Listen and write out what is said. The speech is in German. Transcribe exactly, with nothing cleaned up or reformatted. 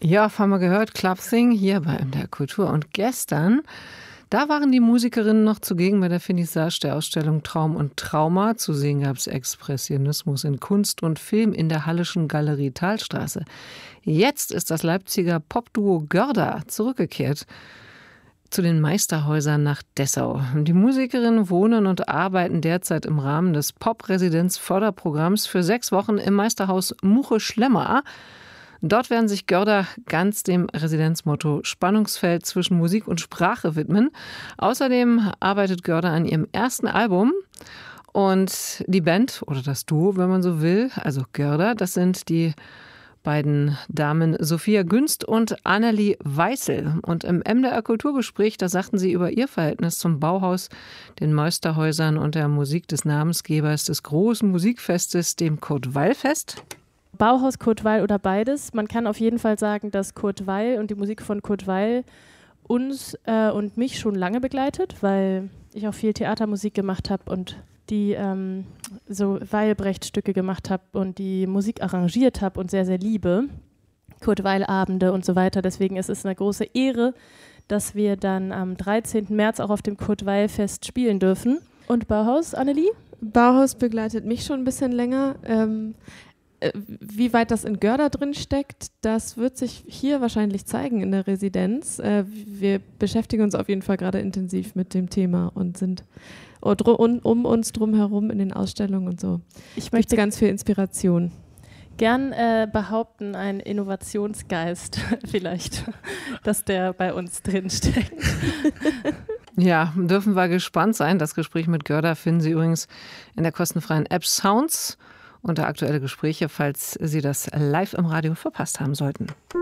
Ja, haben wir gehört, Club Thing hier bei M D R Kultur. Und gestern, da waren die Musikerinnen noch zugegen bei der Finissage der Ausstellung Traum und Trauma. Zu sehen gab es Expressionismus in Kunst und Film in der Hallischen Galerie Thalstraße. Jetzt ist das Leipziger Popduo Görda zurückgekehrt zu den Meisterhäusern nach Dessau. Die Musikerinnen wohnen und arbeiten derzeit im Rahmen des Pop-Residenz-Förderprogramms für sechs Wochen im Meisterhaus Muche-Schlemmer. Dort werden sich Görda ganz dem Residenzmotto Spannungsfeld zwischen Musik und Sprache widmen. Außerdem arbeitet Görda an ihrem ersten Album. Und die Band, oder das Duo, wenn man so will, also Görda, das sind die beiden Damen Sophia Günst und Annelie Weißel. Und im M D R Kulturgespräch, da sagten sie über ihr Verhältnis zum Bauhaus, den Meisterhäusern und der Musik des Namensgebers des großen Musikfestes, dem Kurt-Weill-Fest. Bauhaus, Kurt Weill oder beides. Man kann auf jeden Fall sagen, dass Kurt Weill und die Musik von Kurt Weill uns äh, und mich schon lange begleitet, weil ich auch viel Theatermusik gemacht habe und die ähm, so Weilbrecht-Stücke gemacht habe und die Musik arrangiert habe und sehr, sehr liebe. Kurt Weill-Abende und so weiter. Deswegen ist es eine große Ehre, dass wir dann am dreizehnten März auch auf dem Kurt Weill-Fest spielen dürfen. Und Bauhaus, Annelie? Bauhaus begleitet mich schon ein bisschen länger. Ähm, Wie weit das in Görda drin steckt, das wird sich hier wahrscheinlich zeigen in der Residenz. Äh, wir beschäftigen uns auf jeden Fall gerade intensiv mit dem Thema und sind um uns drum herum in den Ausstellungen und so. Ich möchte ganz viel Inspiration. Gern äh, behaupten, ein Innovationsgeist vielleicht, dass der bei uns drin steckt. Ja, dürfen wir gespannt sein. Das Gespräch mit Görda finden Sie übrigens in der kostenfreien App Sounds unter aktuelle Gespräche, falls Sie das live im Radio verpasst haben sollten.